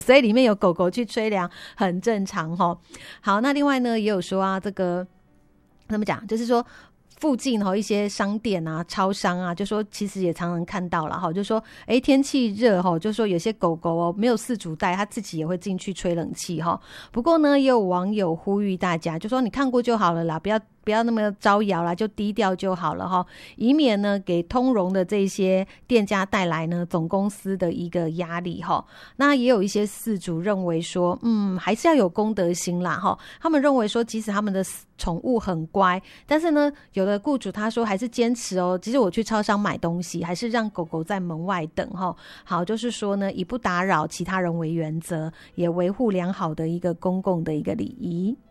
所以里面有狗狗去吹凉很正常齁。好，那另外呢也有说啊，这个怎么讲，就是说附近一些商店啊、超商啊，就说其实也常常看到啦，就说天气热就说有些狗狗没有饲主带，它自己也会进去吹冷气不过呢，也有网友呼吁大家，就说你看过就好了啦，不要那么招摇啦，就低调就好了以免呢给通融的这些店家带来呢总公司的一个压力那也有一些饲主认为说，还是要有公德心啦他们认为说，即使他们的宠物很乖，但是呢，有的雇主他说还是坚持其实我去超商买东西，还是让狗狗在门外等好，就是说呢，以不打扰其他人为原则，也维护良好的一个公共的一个礼仪。